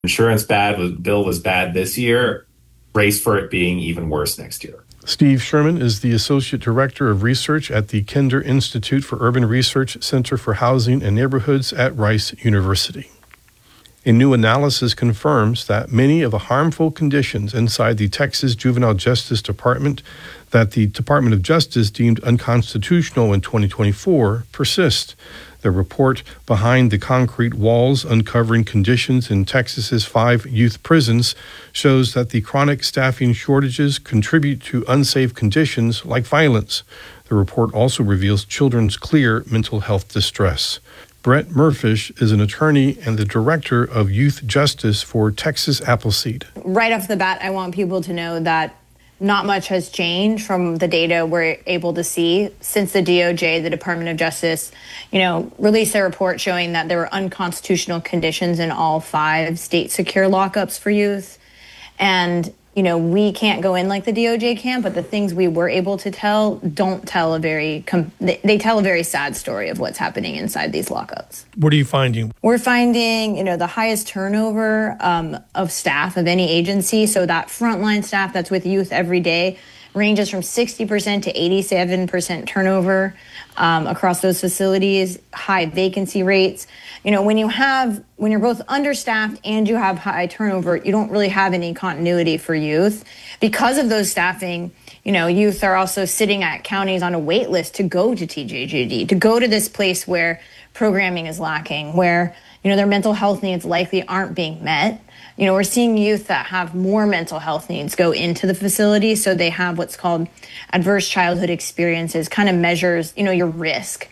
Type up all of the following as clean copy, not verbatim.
Insurance bill was bad this year. Brace for it being even worse next year. Steve Sherman is the Associate Director of Research at the Kinder Institute for Urban Research Center for Housing and Neighborhoods at Rice University. A new analysis confirms that many of the harmful conditions inside the Texas Juvenile Justice Department that the Department of Justice deemed unconstitutional in 2024 persist. The report Behind the Concrete Walls, Uncovering Conditions in Texas's 5 Youth Prisons shows that the chronic staffing shortages contribute to unsafe conditions like violence. The report also reveals children's clear mental health distress. Brett Murfish is an attorney and the director of youth justice for Texas Appleseed. Right off the bat, I want people to know that not much has changed from the data we're able to see since the DOJ, the Department of Justice, released their report showing that there were unconstitutional conditions in all 5 state secure lockups for youth. And we can't go in like the DOJ can, but the things we were able to tell don't tell they tell a very sad story of what's happening inside these lockups. What are you finding? We're finding, the highest turnover of staff of any agency. So that frontline staff that's with youth every day ranges from 60% to 87% turnover across those facilities, high vacancy rates. When you're both understaffed and you have high turnover, you don't really have any continuity for youth. Because of those staffing, youth are also sitting at counties on a wait list to go to TJJD, to go to this place where programming is lacking, where, their mental health needs likely aren't being met. We're seeing youth that have more mental health needs go into the facility. So they have what's called adverse childhood experiences, kind of measures, your risk.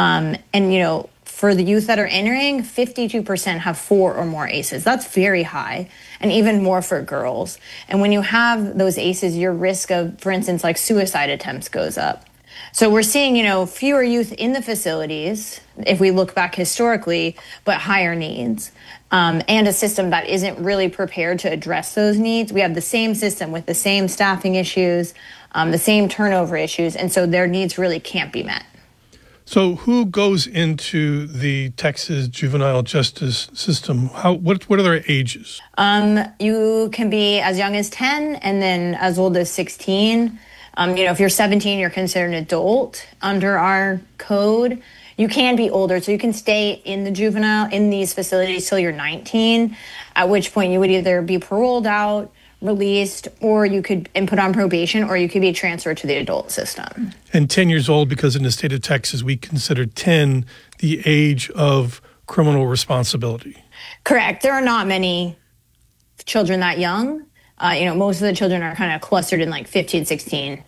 For the youth that are entering, 52% have 4 or more ACEs. That's very high, and even more for girls. And when you have those ACEs, your risk of, for instance, like suicide attempts goes up. So we're seeing, fewer youth in the facilities, if we look back historically, but higher needs. And a system that isn't really prepared to address those needs. We have the same system with the same staffing issues, the same turnover issues, and so their needs really can't be met. So who goes into the Texas juvenile justice system? What are their ages? You can be as young as 10 and then as old as 16. If you're 17, you're considered an adult under our code. You can be older, so you can stay in these facilities till you're 19, at which point you would either be paroled out, released, or you could put on probation, or you could be transferred to the adult system. And 10 years old, because in the state of Texas, we consider 10 the age of criminal responsibility. Correct. There are not many children that young. Most of the children are kind of clustered in like 15, 16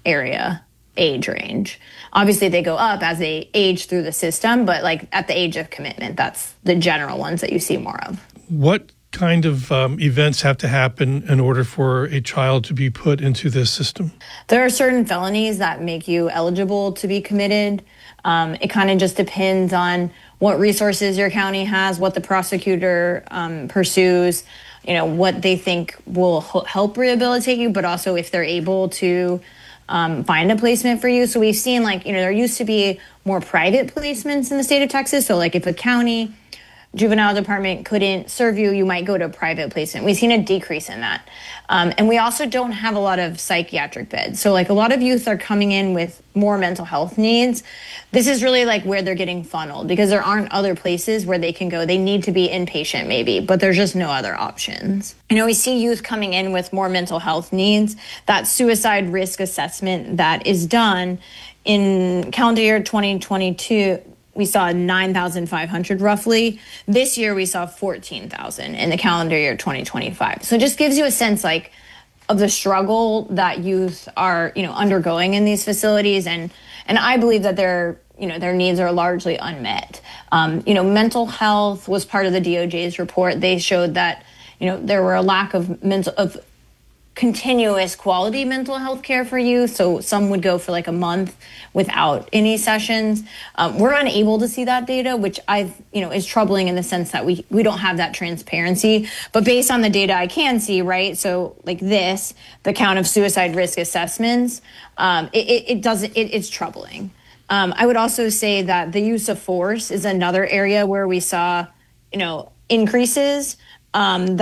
age range. Obviously, they go up as they age through the system, but like at the age of commitment, that's the general ones that you see more of. What kind of events have to happen in order for a child to be put into this system? There are certain felonies that make you eligible to be committed. It kind of just depends on what resources your county has, what the prosecutor pursues, what they think will help rehabilitate you, but also if they're able to find a placement for you. So we've seen there used to be more private placements in the state of Texas. So like if a county juvenile department couldn't serve you, you might go to a private placement. We've seen a decrease in that. And we also don't have a lot of psychiatric beds. So like a lot of youth are coming in with more mental health needs. This is really like where they're getting funneled because there aren't other places where they can go. They need to be inpatient maybe, but there's just no other options. We see youth coming in with more mental health needs. That suicide risk assessment that is done in calendar year 2022, we saw 9,500 roughly. This year we saw 14,000 in the calendar year 2025. So it just gives you a sense of the struggle that youth are, undergoing in these facilities. And I believe that their needs are largely unmet. Mental health was part of the DOJ's report. They showed that, there were a lack of continuous quality mental health care for youth. So some would go for like a month without any sessions. We're unable to see that data, which is troubling in the sense that we don't have that transparency. But based on the data I can see, right? So like the count of suicide risk assessments, it's troubling. I would also say that the use of force is another area where we saw, increases. that